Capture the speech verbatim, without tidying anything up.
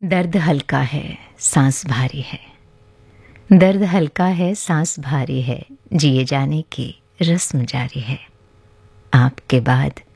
दर्द हल्का है, सांस भारी है। दर्द हल्का है, सांस भारी है। जिए जाने की रस्म जारी है। आपके बाद